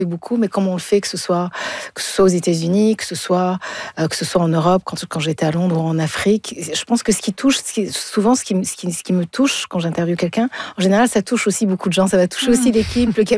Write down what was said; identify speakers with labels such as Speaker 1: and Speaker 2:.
Speaker 1: beaucoup, mais comment on le fait, que ce soit aux États-Unis, que ce soit en Europe, quand j'étais à Londres ou en Afrique. Je pense que ce qui me touche quand j'interviewe quelqu'un, en général, ça touche aussi beaucoup de gens. Ça va toucher aussi l'équipe, le